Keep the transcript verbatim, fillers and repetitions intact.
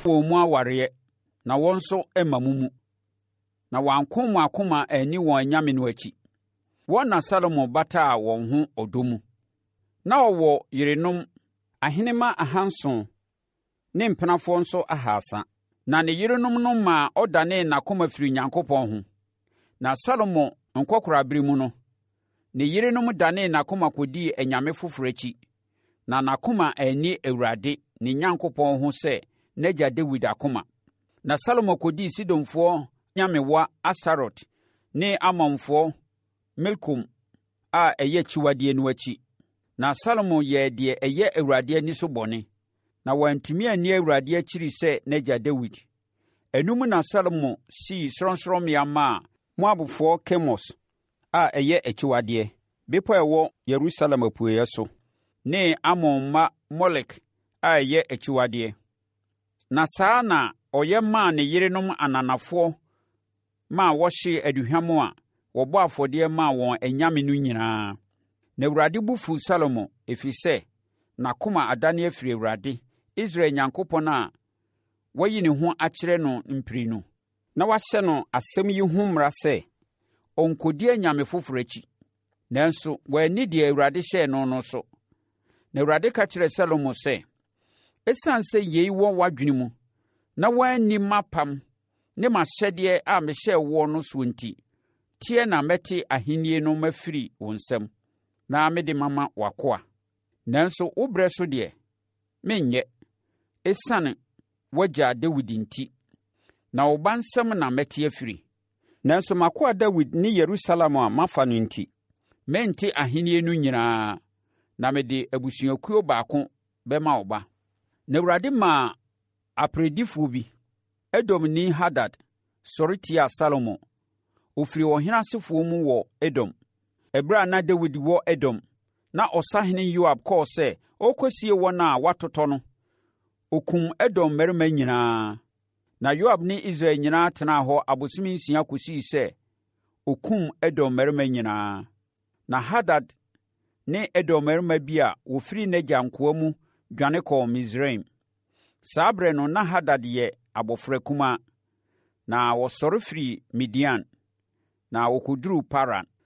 wɔ mu aware, na wɔn nso emma mu mu. Na wɔanko mu akoma ani wɔn anyame no akyi. Wɔn na Salomo bataa wɔn ho ɔdɔ mu. Na ɔwɔ yerenom ahenema ahanson ne mpenafoɔ nso ahasa. Na ne yerenom no maa ɔdanee n'akoma firi Onyankopɔn ho. Na Salomo nkɔkorabere mu no, ne yerenom danee n'akoma kɔdii anyame foforɔ akyi. Na n'akoma ani Awurade ne Nyankopɔn ho sɛ n'agya Dawid akoma. Na Salomo kɔdii Sidonfoɔ nyamewa Astarot ne Amonfoɔ Milkom a ɛyɛ akyiwadeɛ no akyi. Na Salomo yɛɛ deɛ ɛyɛ Awurade ani so bɔne. Na wantumi anni Awurade akyiri sɛ n'agya Dawid. Ɛnum na Salomo sii sorɔnsorɔmmea maa Moabfoɔ Kemos a ɛyɛ akyiwadeɛ, bepɔ a ɛwɔ Yerusalem apueeɛ so, ne Amon mma Molek a ɛyɛ akyiwadeɛ. Na saa na ɔyɛ maa ne yerenom ananafoɔ ma wɔhye aduhwam a wɔbɔ afɔdeɛ maa wɔn anyame no nyinaa. Na Awurade bo fu Salomo, ɛfiri sɛ n'akoma adane afiri Awurade, Israel Nyankopɔn a wayi ne ho akyerɛ no mpiri no. Na wahyɛ no asɛm yi ho mmara sɛ ɔnkɔdi anyame foforɔ akyi. Nanso wanni deɛ Awurade hyɛɛ no no so. Na Awurade ka kyerɛɛ Salomo sɛ, ɛsiane sɛ yei wɔ w'adwene mu, na woanni m'apam ne m'ahyɛdeɛ a mehyɛɛ woɔ no so nti, teɛ na mɛte ahennie no mafiri wo nsam, na mede mama w'akoa. Nanso wo brɛ so deɛ, menyɛ, ɛsiane w'agya Dawid nti, na wo ba nsɛm na mɛte afiri. Nanso m'akoa Dawid ne Yerusalem a mafa no nti, mente ahennie no nyinaa, na mede abusuakuo baako bɛma wo ba. Na Awurade maa apredifoɔ bi, Edomni Hadad, sɔre tiaa Salomo. Ɔfiri ɔhene asefoɔ mu wɔ Edom. Ɛberɛ a na Dawid wɔ Edom, na ɔsahene Yoab kɔɔ sɛ ɔrekɔsie wɔn a wɔatotɔ no. Ɔkum Edom mmarima nyinaa. Na Yoab ne Israel nyinaa tenaa hɔ abosome nsia kɔsii sɛ ɔkum Edom mmarima nyinaa. Na Hadad ne Edom mmarima bi a wɔfiri n'agya nkoa mu dwane kɔɔ Misraim. Saa ɛberɛ no na Hadad yɛ abɔfra kumaa, na wɔsɔre firi Midian, na wɔkɔduruu Paran.